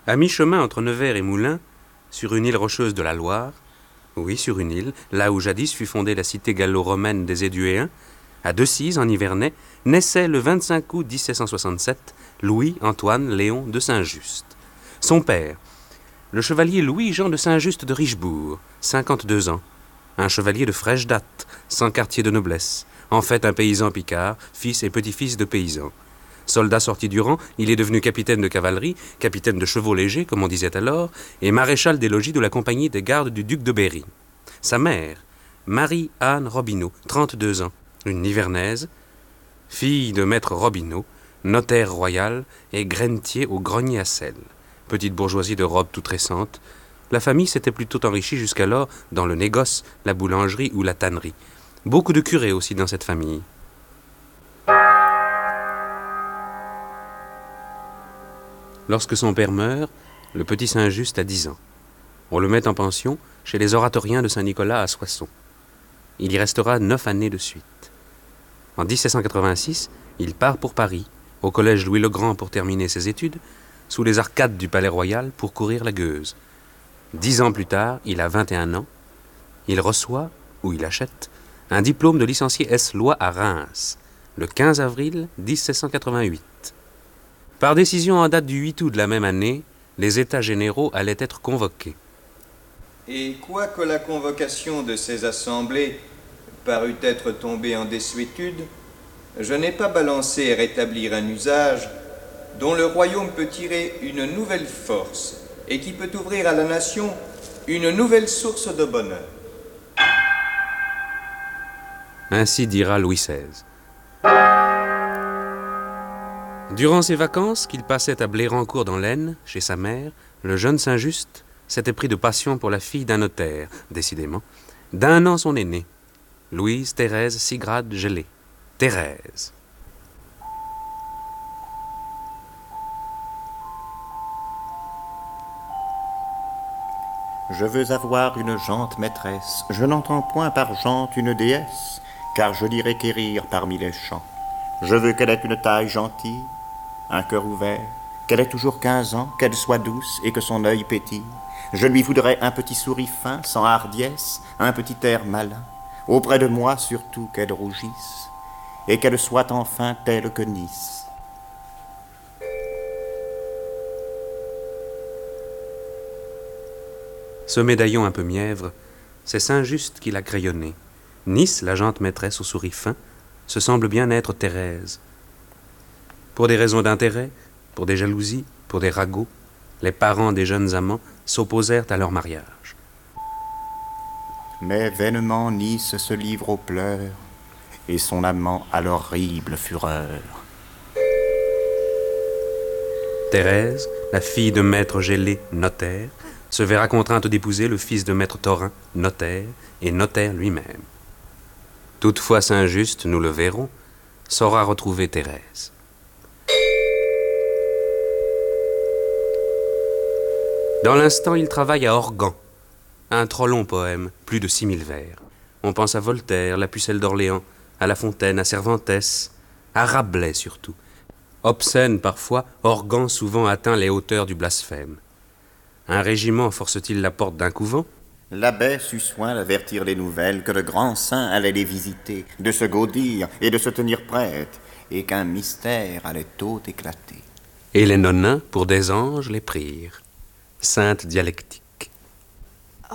À mi-chemin entre Nevers et Moulins, sur une île rocheuse de la Loire, oui, sur une île, là où jadis fut fondée la cité gallo-romaine des Éduéens, à Decize, en Nivernais, naissait le 25 août 1767 Louis-Antoine Léon de Saint-Just. Son père, le chevalier Louis-Jean de Saint-Just de Richebourg, 52 ans, un chevalier de fraîche date, sans quartier de noblesse, en fait un paysan picard, fils et petit-fils de paysans. Soldat sorti du rang, il est devenu capitaine de cavalerie, capitaine de chevaux légers, comme on disait alors, et maréchal des logis de la compagnie des gardes du duc de Berry. Sa mère, Marie-Anne Robineau, 32 ans, une Nivernaise, fille de maître Robineau, notaire royal et grainetier au grenier à sel. Petite bourgeoisie de robe toute récente, la famille s'était plutôt enrichie jusqu'alors dans le négoce, la boulangerie ou la tannerie. Beaucoup de curés aussi dans cette famille. Lorsque son père meurt, le petit Saint-Just a 10 ans. On le met en pension chez les oratoriens de Saint-Nicolas à Soissons. Il y restera 9 années de suite. En 1786, il part pour Paris, au collège Louis-le-Grand pour terminer ses études, sous les arcades du Palais Royal pour courir la gueuse. 10 ans plus tard, il a 21 ans. Il reçoit, ou il achète, un diplôme de licencié ès-loi à Reims, le 15 avril 1788. Par décision en date du 8 août de la même année, les États généraux allaient être convoqués. Et quoique la convocation de ces assemblées parut être tombée en désuétude, je n'ai pas balancé et rétablir un usage dont le royaume peut tirer une nouvelle force et qui peut ouvrir à la nation une nouvelle source de bonheur. Ainsi dira Louis XVI. Durant ses vacances, qu'il passait à Blérancourt dans l'Aisne, chez sa mère, le jeune Saint-Just s'était pris de passion pour la fille d'un notaire, décidément, d'1 an son aînée, Louise Thérèse Sigrade Gelée. Thérèse. Je veux avoir une jante maîtresse, je n'entends point par jante une déesse, car je l'irai quérir parmi les champs. Je veux qu'elle ait une taille gentille, un cœur ouvert, qu'elle ait toujours 15 ans, qu'elle soit douce et que son œil pétille. Je lui voudrais un petit sourire fin, sans hardiesse, un petit air malin, auprès de moi surtout qu'elle rougisse, et qu'elle soit enfin telle que Nice. Ce médaillon un peu mièvre, c'est Saint-Just qui l'a crayonné. Nice, la jante maîtresse au sourire fin, se semble bien être Thérèse. Pour des raisons d'intérêt, pour des jalousies, pour des ragots, les parents des jeunes amants s'opposèrent à leur mariage. Mais vainement Nice se livre aux pleurs, et son amant à l'horrible fureur. Thérèse, la fille de maître Gelée, notaire, se verra contrainte d'épouser le fils de maître Thorin, notaire, et notaire lui-même. Toutefois Saint-Just, nous le verrons, saura retrouver Thérèse. Dans l'instant, il travaille à Organ, un trop long poème, plus de 6000 vers. On pense à Voltaire, la Pucelle d'Orléans, à La Fontaine, à Cervantes, à Rabelais surtout. Obscène parfois, Organ souvent atteint les hauteurs du blasphème. Un régiment force-t-il la porte d'un couvent ? L'abbé sut soin d'avertir les nouvelles que le grand saint allait les visiter, de se gaudir et de se tenir prête, et qu'un mystère allait tôt éclater. Et les nonins, pour des anges, les prirent. Sainte dialectique. Oh,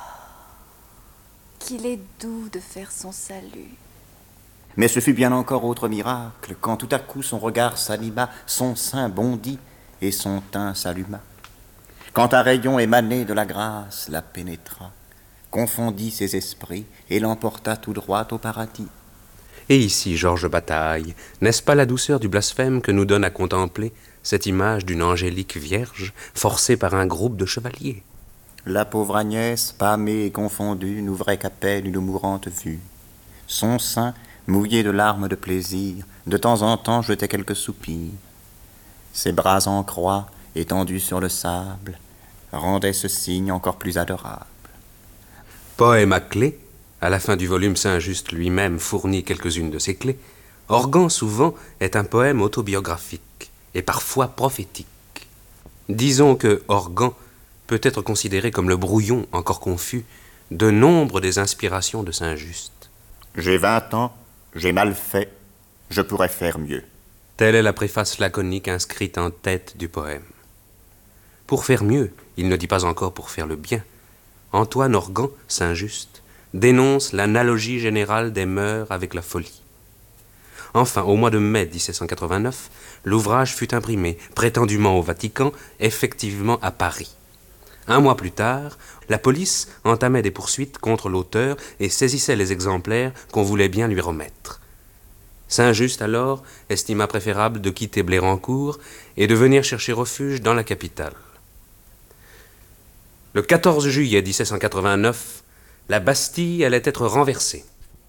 qu'il est doux de faire son salut. Mais ce fut bien encore autre miracle, quand tout à coup son regard s'anima, son sein bondit et son teint s'alluma. Quand un rayon émané de la grâce la pénétra, confondit ses esprits et l'emporta tout droit au paradis. Et ici, Georges Bataille, n'est-ce pas la douceur du blasphème que nous donne à contempler cette image d'une angélique vierge forcée par un groupe de chevaliers ? La pauvre Agnès, pâmée et confondue, n'ouvrait qu'à peine une mourante vue. Son sein, mouillé de larmes de plaisir, de temps en temps jetait quelques soupirs. Ses bras en croix, étendus sur le sable, rendaient ce signe encore plus adorable. Poème à clés, à la fin du volume Saint-Just lui-même fournit quelques-unes de ses clés, Organ souvent est un poème autobiographique et parfois prophétique. Disons que Organ peut être considéré comme le brouillon, encore confus, de nombre des inspirations de Saint-Just. J'ai 20 ans, j'ai mal fait, je pourrais faire mieux. Telle est la préface laconique inscrite en tête du poème. Pour faire mieux, il ne dit pas encore pour faire le bien. Antoine Organ, Saint-Just, dénonce l'analogie générale des mœurs avec la folie. Enfin, au mois de mai 1789, l'ouvrage fut imprimé, prétendument au Vatican, effectivement à Paris. Un mois plus tard, la police entamait des poursuites contre l'auteur et saisissait les exemplaires qu'on voulait bien lui remettre. Saint-Just, alors, estima préférable de quitter Blérancourt et de venir chercher refuge dans la capitale. Le 14 juillet 1789, la Bastille allait être renversée.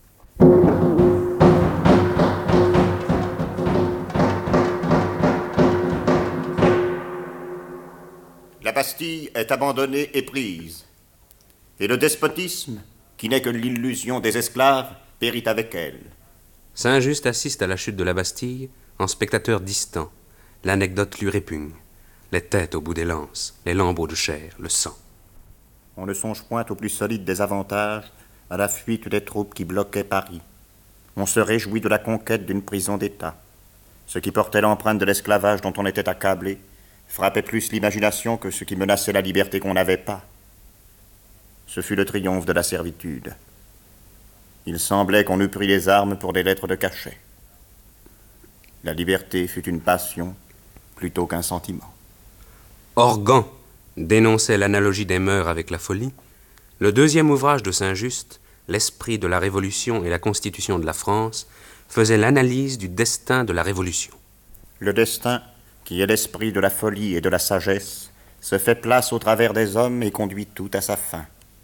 La Bastille est abandonnée et prise. Et le despotisme, qui n'est que l'illusion des esclaves, périt avec elle. Saint-Just assiste à la chute de la Bastille en spectateur distant. L'anecdote lui répugne. Les têtes au bout des lances, les lambeaux de chair, le sang. On ne songe point au plus solide des avantages, à la fuite des troupes qui bloquaient Paris. On se réjouit de la conquête d'une prison d'État. Ce qui portait l'empreinte de l'esclavage dont on était accablé frappait plus l'imagination que ce qui menaçait la liberté qu'on n'avait pas. Ce fut le triomphe de la servitude. Il semblait qu'on eût pris les armes pour des lettres de cachet. La liberté fut une passion plutôt qu'un sentiment. Organ dénonçait l'analogie des mœurs avec la folie. Le deuxième ouvrage de Saint-Just, L'esprit de la Révolution et la Constitution de la France, faisait l'analyse du destin de la Révolution. Le destin, qui est l'esprit de la folie et de la sagesse, se fait place au travers des hommes et conduit tout à sa fin.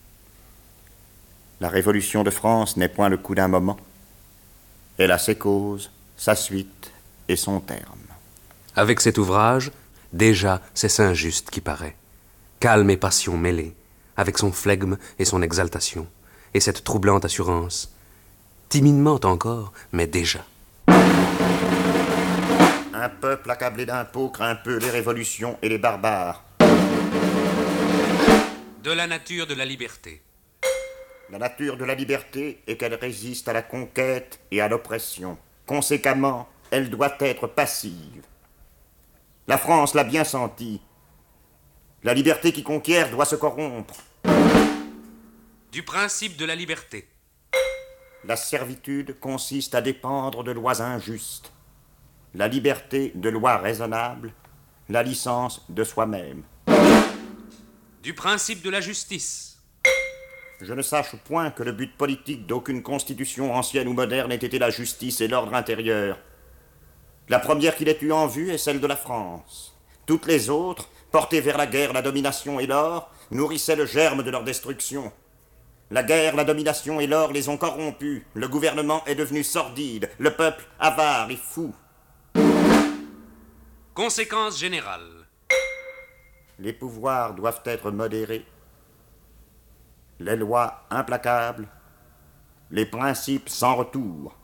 La Révolution de France n'est point le coup d'un moment. Elle a ses causes, sa suite et son terme. Avec cet ouvrage, déjà c'est Saint-Just qui paraît. Calme et passion mêlées, avec son flegme et son exaltation, et cette troublante assurance. Timidement encore, mais déjà. Un peuple accablé d'impôts craint peu les révolutions et les barbares. De la nature de la liberté. La nature de la liberté est qu'elle résiste à la conquête et à l'oppression. Conséquemment, elle doit être passive. La France l'a bien senti. La liberté qui conquiert doit se corrompre. Du principe de la liberté. La servitude consiste à dépendre de lois injustes. La liberté de lois raisonnables. La licence de soi-même. Du principe de la justice. Je ne sache point que le but politique d'aucune constitution ancienne ou moderne ait été la justice et l'ordre intérieur. La première qu'il ait eue en vue est celle de la France. Toutes les autres, portées vers la guerre, la domination et l'or, nourrissaient le germe de leur destruction. La guerre, la domination et l'or les ont corrompus. Le gouvernement est devenu sordide, le peuple avare et fou. Conséquence générale. Les pouvoirs doivent être modérés, les lois implacables, les principes sans retour.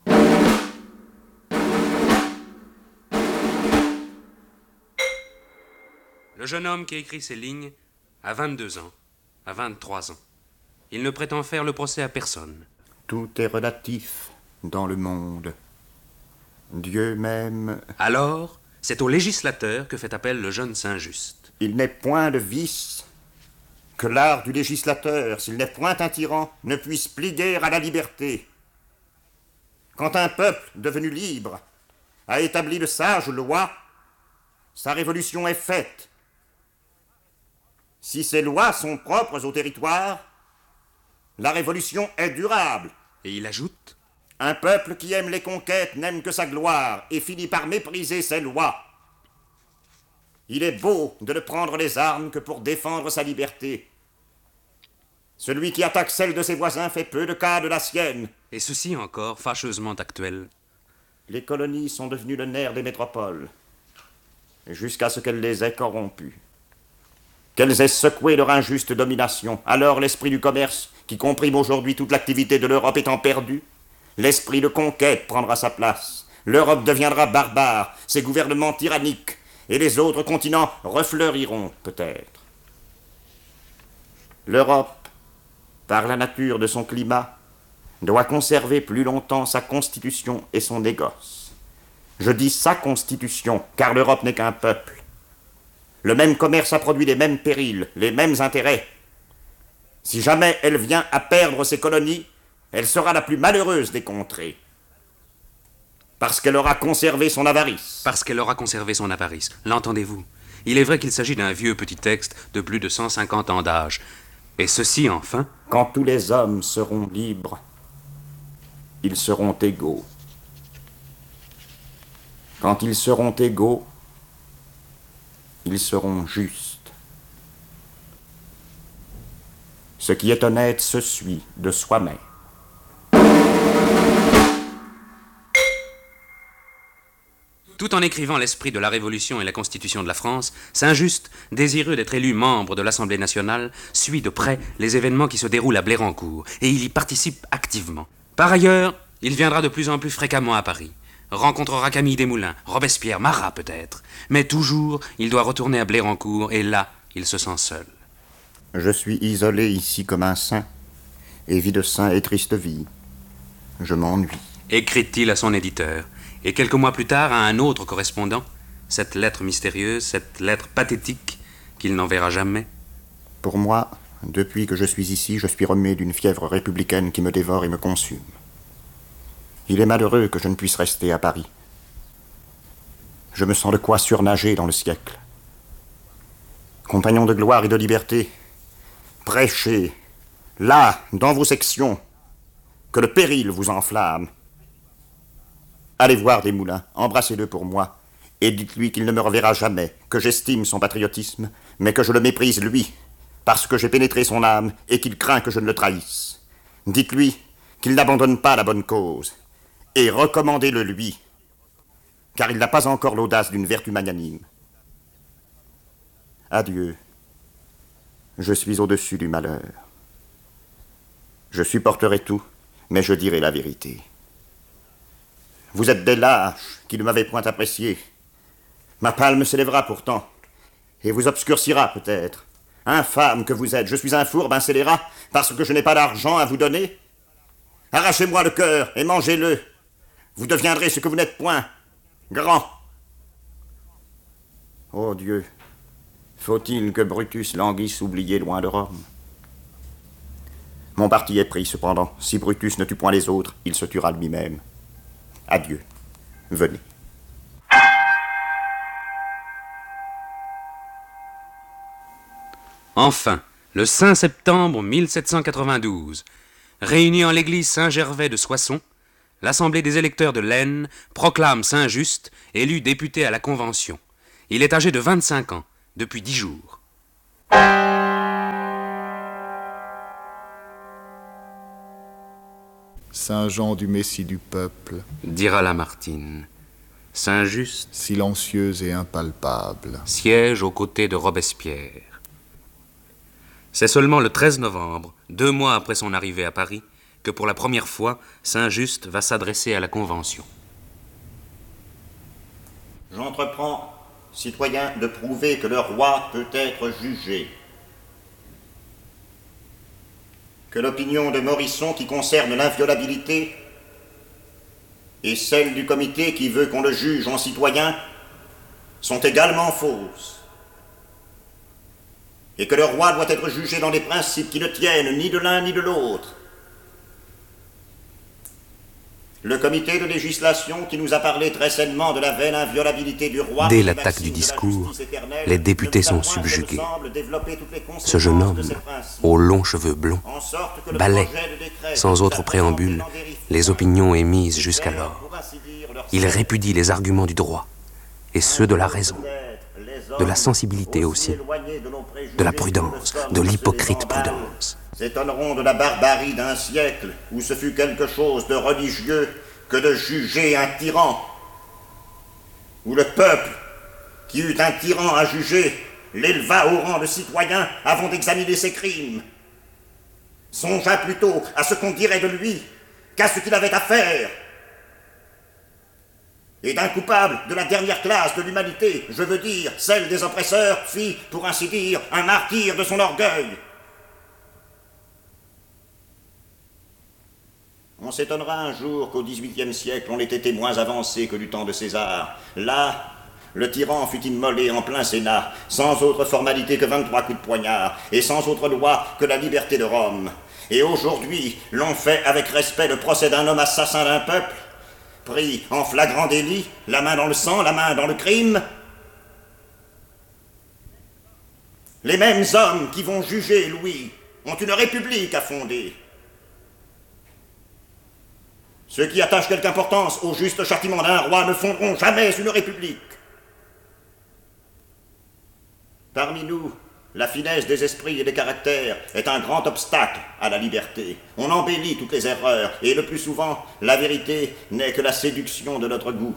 Le jeune homme qui écrit ces lignes a 22 ans, a 23 ans. Il ne prétend faire le procès à personne. Tout est relatif dans le monde. Dieu même... Alors, c'est au législateur que fait appel le jeune Saint-Just. Il n'est point de vice que l'art du législateur, s'il n'est point un tyran, ne puisse plier à la liberté. Quand un peuple devenu libre a établi de sages lois, sa révolution est faite. Si ces lois sont propres au territoire, la révolution est durable. Et il ajoute: Un peuple qui aime les conquêtes n'aime que sa gloire et finit par mépriser ses lois. Il est beau de ne prendre les armes que pour défendre sa liberté. Celui qui attaque celle de ses voisins fait peu de cas de la sienne. Et ceci encore, fâcheusement actuel. Les colonies sont devenues le nerf des métropoles, jusqu'à ce qu'elles les aient corrompues. Qu'elles aient secoué leur injuste domination. Alors l'esprit du commerce, qui comprime aujourd'hui toute l'activité de l'Europe, étant perdu, l'esprit de conquête prendra sa place. L'Europe deviendra barbare, ses gouvernements tyranniques, et les autres continents refleuriront peut-être. L'Europe, par la nature de son climat, doit conserver plus longtemps sa constitution et son négoce. Je dis sa constitution, car l'Europe n'est qu'un peuple. Le même commerce a produit les mêmes périls, les mêmes intérêts. Si jamais elle vient à perdre ses colonies, elle sera la plus malheureuse des contrées. Parce qu'elle aura conservé son avarice. Parce qu'elle aura conservé son avarice. L'entendez-vous? Il est vrai qu'il s'agit d'un vieux petit texte de plus de 150 ans d'âge. Et ceci, enfin... Quand tous les hommes seront libres, ils seront égaux. Quand ils seront égaux, ils seront justes. Ce qui est honnête se suit de soi-même. Tout en écrivant l'esprit de la Révolution et la Constitution de la France, Saint-Just, désireux d'être élu membre de l'Assemblée nationale, suit de près les événements qui se déroulent à Blérancourt, et il y participe activement. Par ailleurs, il viendra de plus en plus fréquemment à Paris, rencontrera Camille Desmoulins, Robespierre, Marat peut-être, mais toujours il doit retourner à Blérancourt, et là, il se sent seul. Je suis isolé ici comme un saint, et vis de saint et triste vie. Je m'ennuie. Écrit-il à son éditeur, et quelques mois plus tard à un autre correspondant, cette lettre mystérieuse, cette lettre pathétique qu'il n'enverra jamais. Pour moi, depuis que je suis ici, je suis remué d'une fièvre républicaine qui me dévore et me consume. Il est malheureux que je ne puisse rester à Paris. Je me sens de quoi surnager dans le siècle. Compagnons de gloire et de liberté, prêchez, là, dans vos sections, que le péril vous enflamme. Allez voir Desmoulins, embrassez-le pour moi, et dites-lui qu'il ne me reverra jamais, que j'estime son patriotisme, mais que je le méprise lui, parce que j'ai pénétré son âme et qu'il craint que je ne le trahisse. Dites-lui qu'il n'abandonne pas la bonne cause, et recommandez-le lui, car il n'a pas encore l'audace d'une vertu magnanime. Adieu, je suis au-dessus du malheur. Je supporterai tout, mais je dirai la vérité. Vous êtes des lâches qui ne m'avez point apprécié. Ma palme s'élèvera pourtant, et vous obscurcira peut-être. Infâme que vous êtes, je suis un fourbe, un scélérat, parce que je n'ai pas d'argent à vous donner. Arrachez-moi le cœur et mangez-le. Vous deviendrez ce que vous n'êtes point, grand. Oh Dieu, faut-il que Brutus languisse oublié loin de Rome? Mon parti est pris cependant. Si Brutus ne tue point les autres, il se tuera lui-même. Adieu. Venez. Enfin, le 5 septembre 1792, réunie en l'église Saint-Gervais de Soissons, l'Assemblée des électeurs de l'Aisne proclame Saint-Just élu député à la Convention. Il est âgé de 25 ans, depuis 10 jours. Saint Jean du Messie du peuple, Dira Lamartine. Saint-Just, silencieuse et impalpable. siège aux côtés de Robespierre. C'est seulement le 13 novembre, 2 mois après son arrivée à Paris, que pour la première fois, Saint-Just va s'adresser à la Convention. J'entreprends, citoyens, de prouver que le roi peut être jugé. Que l'opinion de Morisson qui concerne l'inviolabilité et celle du comité qui veut qu'on le juge en citoyen sont également fausses. Et que le roi doit être jugé dans des principes qui ne tiennent ni de l'un ni de l'autre. Le comité de législation qui nous a parlé très sainement de la vaine inviolabilité du roi... Dès l'attaque du discours, les députés sont subjugués. Ce jeune homme, aux longs cheveux blonds, balaie, sans autre préambule, les opinions émises jusqu'alors. Il répudie les arguments du droit, et ceux de la raison, de la sensibilité aussi, de la prudence, de l'hypocrite prudence. S'étonneront de la barbarie d'un siècle où ce fut quelque chose de religieux que de juger un tyran, où le peuple qui eut un tyran à juger l'éleva au rang de citoyen avant d'examiner ses crimes. Songea plutôt à ce qu'on dirait de lui qu'à ce qu'il avait à faire. et d'un coupable de la dernière classe de l'humanité, je veux dire celle des oppresseurs, fit, pour ainsi dire, un martyr de son orgueil. On s'étonnera un jour qu'au XVIIIe siècle, on ait été moins avancé que du temps de César. Là, le tyran fut immolé en plein Sénat, sans autre formalité que 23 coups de poignard, et sans autre loi que la liberté de Rome. Et aujourd'hui, l'on fait avec respect le procès d'un homme assassin d'un peuple, pris en flagrant délit, la main dans le sang, la main dans le crime. Les mêmes hommes qui vont juger Louis ont une république à fonder. Ceux qui attachent quelque importance au juste châtiment d'un roi ne fonderont jamais une république. Parmi nous, la finesse des esprits et des caractères est un grand obstacle à la liberté. On embellit toutes les erreurs, et le plus souvent, la vérité n'est que la séduction de notre goût.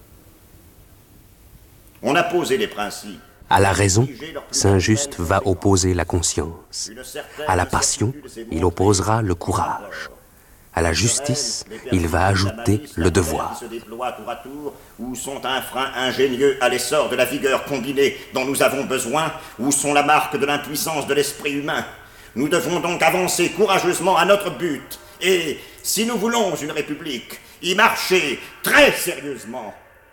On a posé les principes. À la raison, Saint-Just va opposer la conscience. À la passion, il opposera le courage. À la justice, il va ajouter le devoir. Où sont un frein ingénieux à l'essor de la vigueur combinée dont nous avons besoin, où sont la marque de l'impuissance de l'esprit humain. Nous devons donc avancer courageusement à notre but, et, si nous voulons une république, y marcher très sérieusement.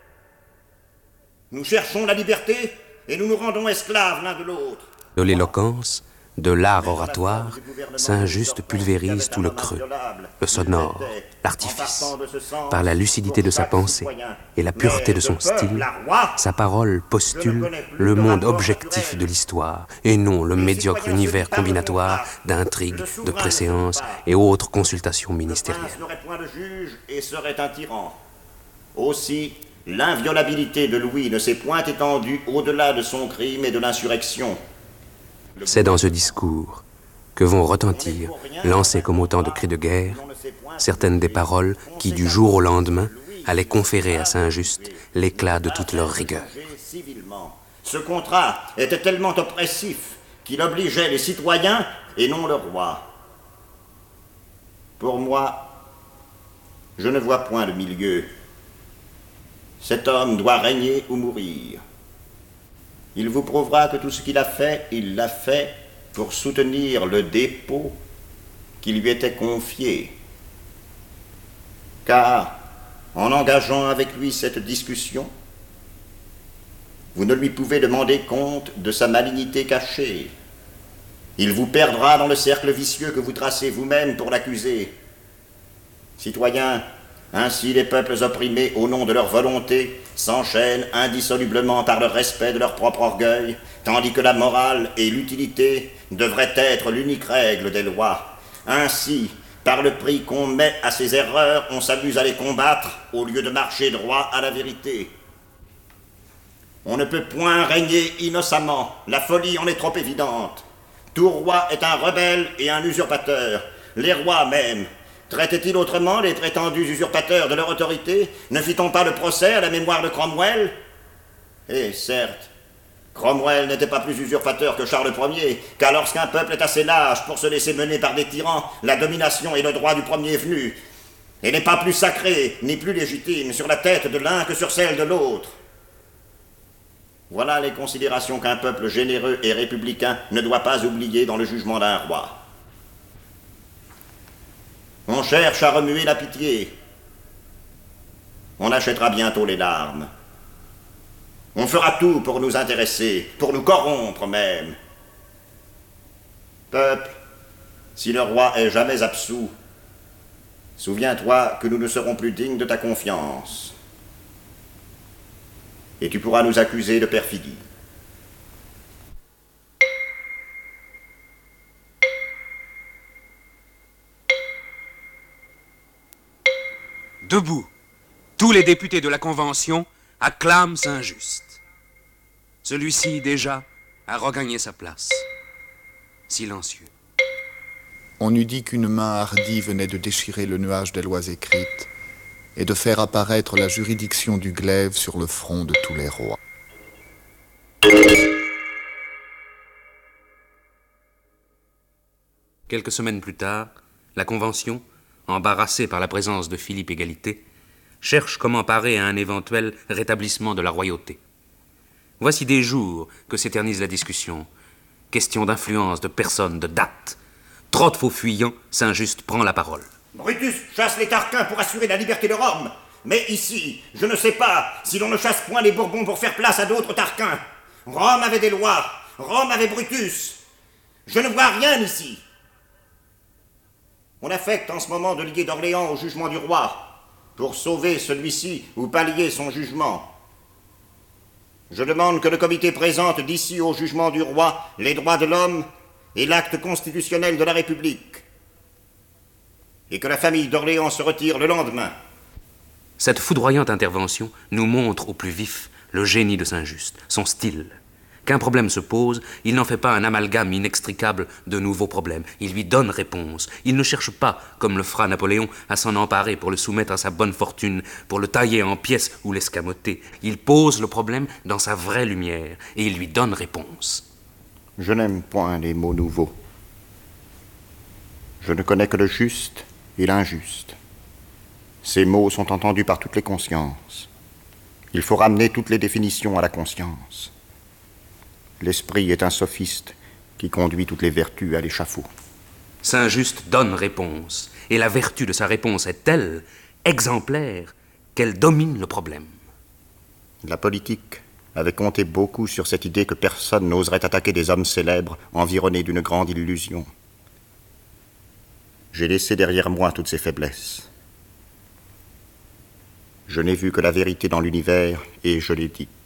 Nous cherchons la liberté, et nous nous rendons esclaves l'un de l'autre. De l'éloquence, de l'art oratoire, Saint-Just pulvérise tout le creux, le sonore, l'artifice. Par la lucidité de sa pensée et la pureté de son style, sa parole postule le monde objectif de l'histoire, et non le médiocre univers combinatoire d'intrigues, de préséances et autres consultations ministérielles. Le prince n'aurait point de juge et serait un tyran. Aussi, l'inviolabilité de Louis ne s'est point étendue au-delà de son crime et de l'insurrection. C'est dans ce discours que vont retentir, lancées comme autant de cris de guerre, certaines des paroles qui, du jour au lendemain, allaient conférer à Saint-Just l'éclat de toute leur rigueur. Ce contrat était tellement oppressif qu'il obligeait les citoyens et non le roi. Pour moi, je ne vois point de milieu. Cet homme doit régner ou mourir. Il vous prouvera que tout ce qu'il a fait, il l'a fait pour soutenir le dépôt qui lui était confié. Car, en engageant avec lui cette discussion, vous ne lui pouvez demander compte de sa malignité cachée. Il vous perdra dans le cercle vicieux que vous tracez vous-même pour l'accuser. Citoyens, ainsi les peuples opprimés au nom de leur volonté s'enchaînent indissolublement par le respect de leur propre orgueil, tandis que la morale et l'utilité devraient être l'unique règle des lois. Ainsi, par le prix qu'on met à ces erreurs, on s'amuse à les combattre au lieu de marcher droit à la vérité. On ne peut point régner innocemment, la folie en est trop évidente. Tout roi est un rebelle et un usurpateur, les rois même. Traitait-il autrement les prétendus usurpateurs de leur autorité? Ne fit-on pas le procès à la mémoire de Cromwell? Et certes, Cromwell n'était pas plus usurpateur que Charles Ier, car lorsqu'un peuple est assez lâche pour se laisser mener par des tyrans, la domination est le droit du premier venu, et n'est pas plus sacré ni plus légitime sur la tête de l'un que sur celle de l'autre. Voilà les considérations qu'un peuple généreux et républicain ne doit pas oublier dans le jugement d'un roi. On cherche à remuer la pitié. On achètera bientôt les larmes. On fera tout pour nous intéresser, pour nous corrompre même. Peuple, si le roi est jamais absous, souviens-toi que nous ne serons plus dignes de ta confiance. Et tu pourras nous accuser de perfidie. Debout, tous les députés de la Convention acclament Saint-Just. Celui-ci, déjà, a regagné sa place. Silencieux. On eût dit qu'une main hardie venait de déchirer le nuage des lois écrites et de faire apparaître la juridiction du glaive sur le front de tous les rois. Quelques semaines plus tard, la Convention, embarrassée par la présence de Philippe Égalité, cherche comment parer à un éventuel rétablissement de la royauté. Voici des jours que s'éternise la discussion. Question d'influence, de personnes, de dates. Trop de faux fuyants, Saint-Just prend la parole. Brutus chasse les Tarquins pour assurer la liberté de Rome. Mais ici, je ne sais pas si l'on ne chasse point les Bourbons pour faire place à d'autres Tarquins. Rome avait des lois, Rome avait Brutus. Je ne vois rien ici. On affecte en ce moment de lier d'Orléans au jugement du roi, pour sauver celui-ci ou pallier son jugement. Je demande que le comité présente d'ici au jugement du roi les droits de l'homme et l'acte constitutionnel de la République, et que la famille d'Orléans se retire le lendemain. Cette foudroyante intervention nous montre au plus vif le génie de Saint-Just, son style. Qu'un problème se pose, il n'en fait pas un amalgame inextricable de nouveaux problèmes. Il lui donne réponse. Il ne cherche pas, comme le fera Napoléon, à s'en emparer pour le soumettre à sa bonne fortune, pour le tailler en pièces ou l'escamoter. Il pose le problème dans sa vraie lumière et il lui donne réponse. Je n'aime point les mots nouveaux. Je ne connais que le juste et l'injuste. Ces mots sont entendus par toutes les consciences. Il faut ramener toutes les définitions à la conscience. L'esprit est un sophiste qui conduit toutes les vertus à l'échafaud. Saint-Just donne réponse, et la vertu de sa réponse est telle, exemplaire, qu'elle domine le problème. La politique avait compté beaucoup sur cette idée que personne n'oserait attaquer des hommes célèbres environnés d'une grande illusion. J'ai laissé derrière moi toutes ces faiblesses. Je n'ai vu que la vérité dans l'univers et je l'ai dite.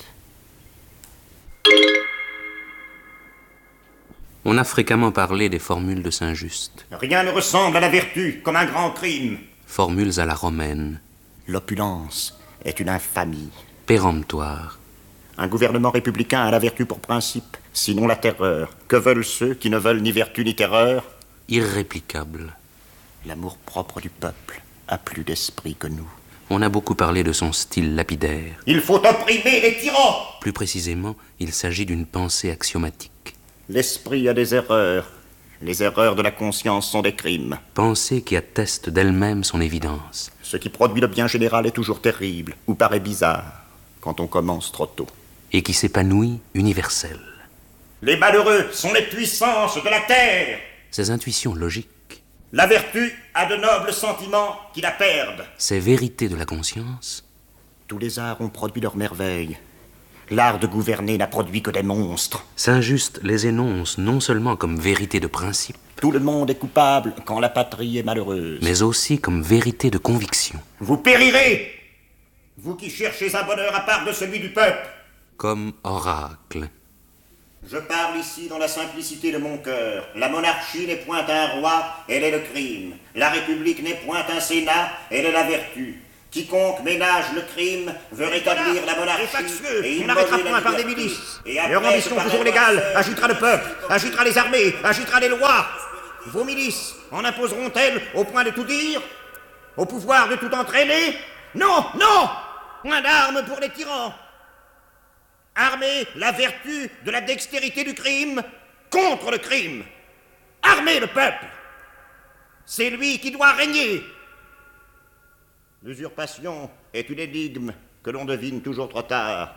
On a fréquemment parlé des formules de Saint-Just. Rien ne ressemble à la vertu comme un grand crime. Formules à la romaine. L'opulence est une infamie. Péremptoire. Un gouvernement républicain a la vertu pour principe, sinon la terreur. Que veulent ceux qui ne veulent ni vertu ni terreur? Irréplicable. L'amour-propre du peuple a plus d'esprit que nous. On a beaucoup parlé de son style lapidaire. Il faut opprimer les tyrans! Plus précisément, il s'agit d'une pensée axiomatique. L'esprit a des erreurs. Les erreurs de la conscience sont des crimes. Pensée qui atteste d'elle-même son évidence. Ce qui produit le bien général est toujours terrible, ou paraît bizarre, quand on commence trop tôt. Et qui s'épanouit universelle. Les malheureux sont les puissances de la terre. Ses intuitions logiques. La vertu a de nobles sentiments qui la perdent. Ses vérités de la conscience. Tous les arts ont produit leurs merveilles. L'art de gouverner n'a produit que des monstres. Saint-Just les énonce non seulement comme vérité de principe, Tout le monde est coupable quand la patrie est malheureuse. mais aussi comme vérité de conviction, Vous périrez, vous qui cherchez un bonheur à part de celui du peuple. comme oracle. Je parle ici dans la simplicité de mon cœur. La monarchie n'est point un roi, elle est le crime. La République n'est point un sénat, elle est la vertu. Quiconque ménage le crime veut rétablir la monarchie et il n'arrêtera point par des milices. Leur ambition toujours légale agitera le peuple, agitera les armées, agitera les lois. Vos milices en imposeront-elles au point de tout dire? Au pouvoir de tout entraîner? Non, non! Point d'armes pour les tyrans. Armez la vertu de la dextérité du crime contre le crime. Armez le peuple. C'est lui qui doit régner. L'usurpation est une énigme que l'on devine toujours trop tard.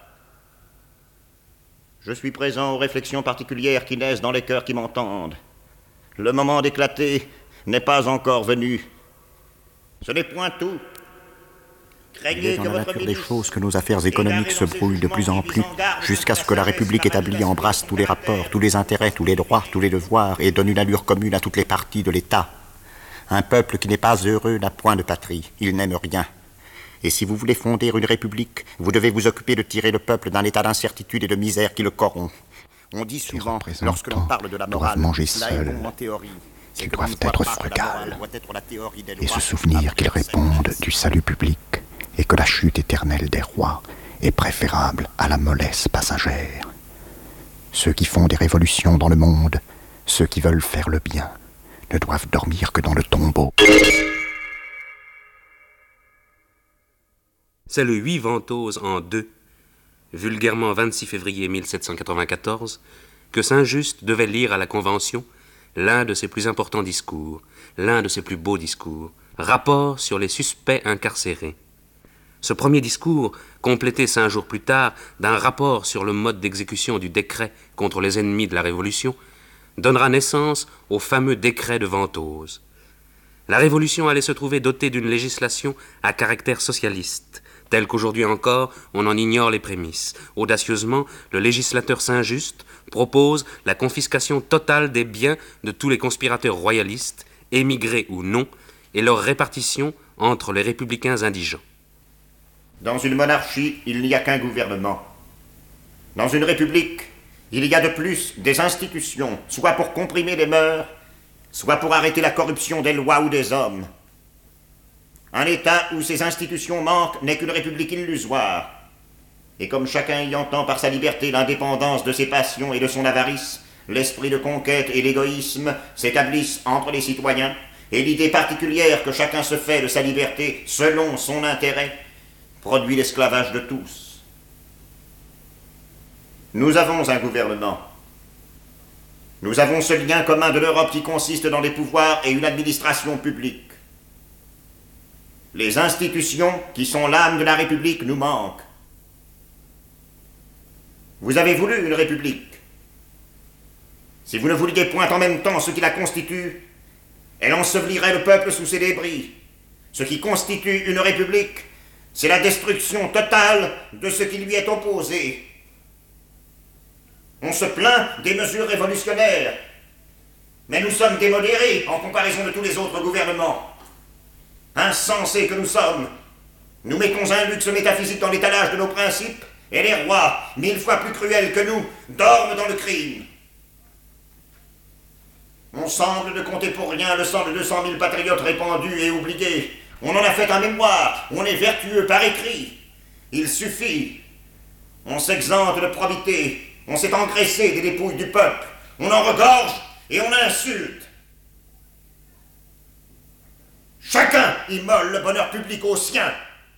Je suis présent aux réflexions particulières qui naissent dans les cœurs qui m'entendent. Le moment d'éclater n'est pas encore venu. Ce n'est point tout. Il est dans la nature des choses que nos affaires économiques se brouillent de plus en plus, jusqu'à ce que la République établie embrasse tous les rapports, tous les intérêts, tous les droits, tous les devoirs, et donne une allure commune à toutes les parties de l'État. Un peuple qui n'est pas heureux n'a point de patrie, il n'aime rien. Et si vous voulez fonder une république, vous devez vous occuper de tirer le peuple d'un état d'incertitude et de misère qui le corrompt. On dit souvent, lorsque l'on parle de la morale, manger cela est seuls. bon en théorie. Qu'ils doivent être frugales et se souvenir qu'ils répondent du salut public et que la chute éternelle des rois est préférable à la mollesse passagère. Ceux qui font des révolutions dans le monde, ceux qui veulent faire le bien, ne doivent dormir que dans le tombeau. C'est le 8 Ventose en 2, vulgairement 26 février 1794, que Saint-Just devait lire à la Convention l'un de ses plus importants discours, l'un de ses plus beaux discours, rapport sur les suspects incarcérés. Ce premier discours, complété 5 jours plus tard d'un rapport sur le mode d'exécution du décret contre les ennemis de la Révolution, donnera naissance au fameux décret de Ventose. La Révolution allait se trouver dotée d'une législation à caractère socialiste, telle qu'aujourd'hui encore on en ignore les prémices. Audacieusement, le législateur Saint-Just propose la confiscation totale des biens de tous les conspirateurs royalistes, émigrés ou non, et leur répartition entre les républicains indigents. Dans une monarchie, il n'y a qu'un gouvernement. Dans une république, il y a de plus des institutions, soit pour comprimer les mœurs, soit pour arrêter la corruption des lois ou des hommes. Un État où ces institutions manquent n'est qu'une république illusoire. Et comme chacun y entend par sa liberté l'indépendance de ses passions et de son avarice, l'esprit de conquête et l'égoïsme s'établissent entre les citoyens, et l'idée particulière que chacun se fait de sa liberté selon son intérêt produit l'esclavage de tous. Nous avons un gouvernement. Nous avons ce lien commun de l'Europe qui consiste dans des pouvoirs et une administration publique. Les institutions qui sont l'âme de la République nous manquent. Vous avez voulu une République. Si vous ne vouliez point en même temps ce qui la constitue, elle ensevelirait le peuple sous ses débris. Ce qui constitue une République, c'est la destruction totale de ce qui lui est opposé. On se plaint des mesures révolutionnaires, mais nous sommes démodérés en comparaison de tous les autres gouvernements. Insensés que nous sommes, nous mettons un luxe métaphysique dans l'étalage de nos principes, et les rois, 1000 fois plus cruels que nous, dorment dans le crime. On semble ne compter pour rien le sang de 200 000 patriotes répandus et oubliés. On en a fait un mémoire, on est vertueux par écrit. Il suffit. On s'exempte de probité, on s'est engraissé des dépouilles du peuple, on en regorge et on insulte. Chacun immole le bonheur public au sien.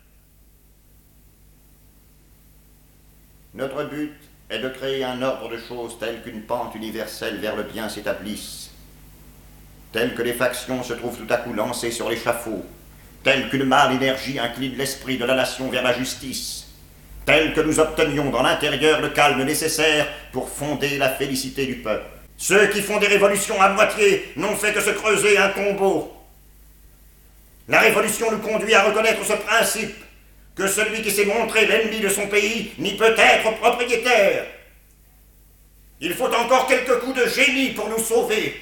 Notre but est de créer un ordre de choses tel qu'une pente universelle vers le bien s'établisse, tel que les factions se trouvent tout à coup lancées sur l'échafaud, tel qu'une mâle énergie incline l'esprit de la nation vers la justice, tel que nous obtenions dans l'intérieur le calme nécessaire pour fonder la félicité du peuple. Ceux qui font des révolutions à moitié n'ont fait que se creuser un tombeau. La révolution nous conduit à reconnaître ce principe, que celui qui s'est montré l'ennemi de son pays n'y peut être propriétaire. Il faut encore quelques coups de génie pour nous sauver.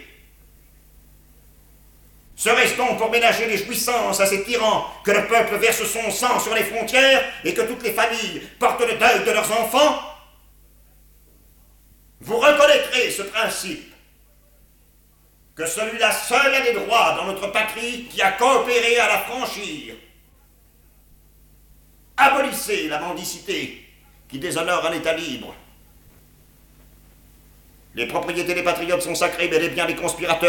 Serait-ce donc pour ménager les jouissances à ces tyrans que le peuple verse son sang sur les frontières et que toutes les familles portent le deuil de leurs enfants? Vous reconnaîtrez ce principe, que celui-là seul a des droits dans notre patrie qui a coopéré à la franchir. Abolissez la mendicité qui déshonore un État libre. Les propriétés des patriotes sont sacrées, mais les biens des conspirateurs